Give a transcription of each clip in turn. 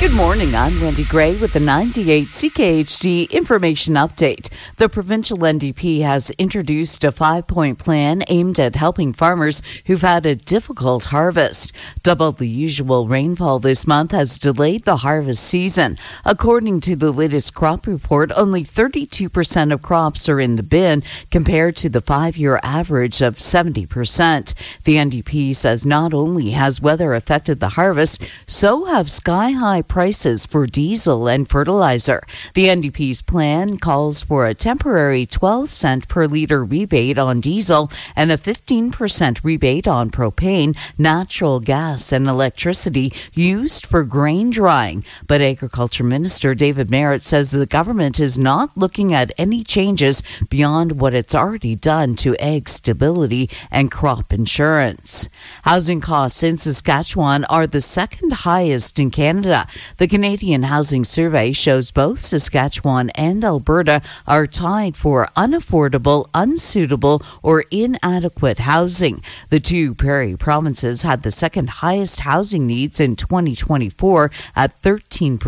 Good morning, I'm Wendy Gray with the 98 CKHD Information Update. The provincial NDP has introduced a 5-point plan aimed at helping farmers who've had a difficult harvest. Double the usual rainfall this month has delayed the harvest season. According to the latest crop report, only 32% of crops are in the bin compared to the 5-year average of 70%. The NDP says not only has weather affected the harvest, so have sky-high prices for diesel and fertilizer. The NDP's plan calls for a temporary 12-cent per litre rebate on diesel and a 15% rebate on propane, natural gas and electricity used for grain drying. But Agriculture Minister David Marit says the government is not looking at any changes beyond what it's already done to ag stability and crop insurance. Housing costs in Saskatchewan are the second highest in Canada. The Canadian Housing Survey shows both Saskatchewan and Alberta are tied for unaffordable, unsuitable, or inadequate housing. The two prairie provinces had the second highest housing needs in 2024 at 13%.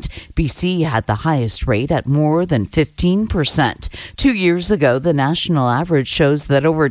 BC had the highest rate at more than 15%. 2 years ago, the national average shows that over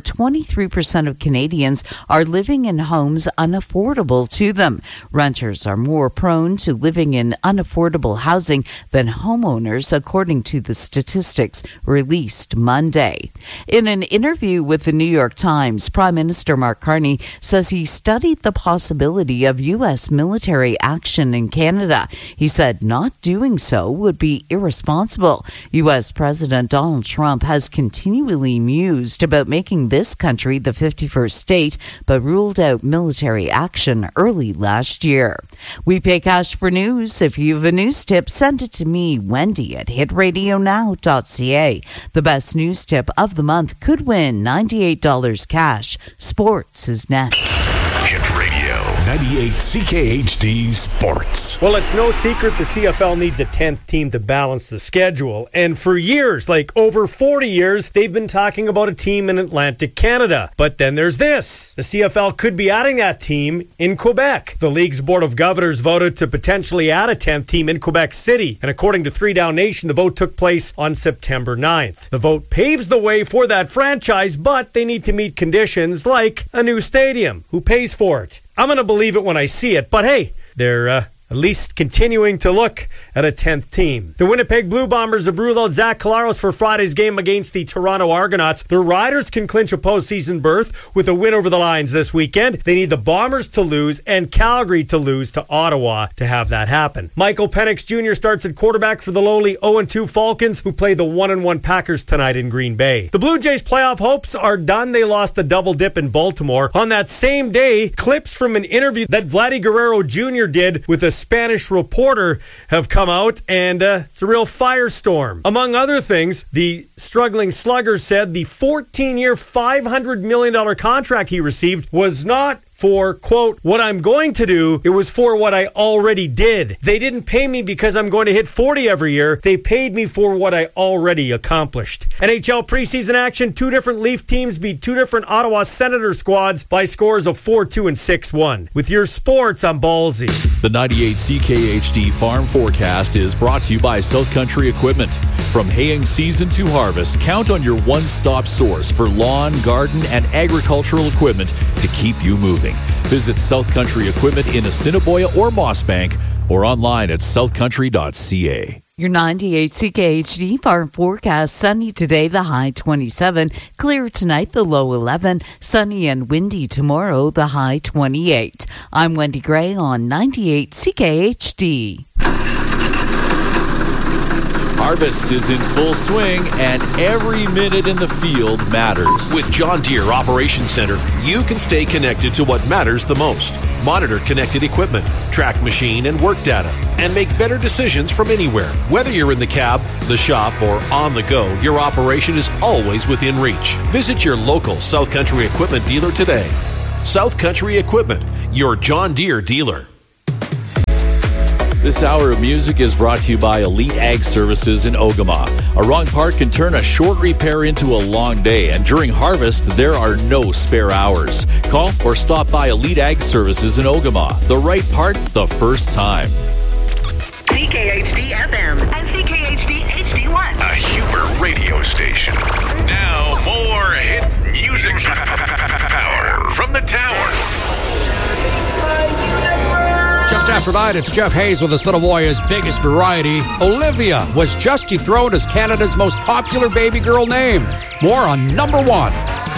23% of Canadians are living in homes unaffordable to them. Renters are more prone to living in unaffordable housing than homeowners, according to the statistics released Monday. In an interview with the New York Times, Prime Minister Mark Carney says he studied the possibility of U.S. military action in Canada. He said not doing so would be irresponsible. U.S. President Donald Trump has continually mused about making this country the 51st state, but ruled out military action early last year. We pay cash for news. If you have a news tip, send it to me, Wendy, at hitradionow.ca. The best news tip of the month could win $98 cash. Sports is next. Hit Radio 98 CKHD Sports. Well, it's no secret the CFL needs a 10th team to balance the schedule. And for years, like over 40 years, they've been talking about a team in Atlantic Canada. But then there's this. The CFL could be adding that team in Quebec. The league's Board of Governors voted to potentially add a 10th team in Quebec City. And according to 3 Down Nation, the vote took place on September 9th. The vote paves the way for that franchise, but they need to meet conditions like a new stadium. Who pays for it? I'm going to believe it when I see it, but hey, they're at least continuing to look at a 10th team. The Winnipeg Blue Bombers have ruled out Zach Collaros for Friday's game against the Toronto Argonauts. The Riders can clinch a postseason berth with a win over the Lions this weekend. They need the Bombers to lose and Calgary to lose to Ottawa to have that happen. Michael Penix Jr. starts at quarterback for the lowly 0-2 Falcons, who play the 1-1 Packers tonight in Green Bay. The Blue Jays' playoff hopes are done. They lost a double dip in Baltimore. On that same day, clips from an interview that Vladdy Guerrero Jr. did with a Spanish reporter have come out, and it's a real firestorm. Among other things, the struggling slugger said the 14-year, $500 million contract he received was not for, quote, what I'm going to do. It was for what I already did. They didn't pay me because I'm going to hit 40 every year. They paid me for what I already accomplished. NHL preseason action. 2 different Leaf teams beat 2 different Ottawa Senator squads by scores of 4-2 and 6-1. With your sports, I'm Ballsy. The 98 CKHD Farm Forecast is brought to you by South Country Equipment. From haying season to harvest, count on your one-stop source for lawn, garden, and agricultural equipment to keep you moving. Visit South Country Equipment in Assiniboia or Mossbank or online at southcountry.ca. Your 98 CKHD Farm Forecast. Sunny today, the high 27. Clear tonight, the low 11. Sunny and windy tomorrow, the high 28. I'm Wendy Gray on 98 CKHD. Harvest is in full swing, and every minute in the field matters. With John Deere Operations Center, you can stay connected to what matters the most. Monitor connected equipment, track machine and work data, and make better decisions from anywhere. Whether you're in the cab, the shop, or on the go, your operation is always within reach. Visit your local South Country Equipment dealer today. South Country Equipment, your John Deere dealer. This hour of music is brought to you by Elite Ag Services in Ogama. A wrong part can turn a short repair into a long day, and during harvest, there are no spare hours. Call or stop by Elite Ag Services in Ogama. The right part the first time. CKHD FM and CKHD HD1. A Huber radio station. Now more hit music power from the tower. Just after 9, it's Jeff Hayes with the Little Boy's biggest variety. Olivia was just dethroned as Canada's most popular baby girl name. More on number 1.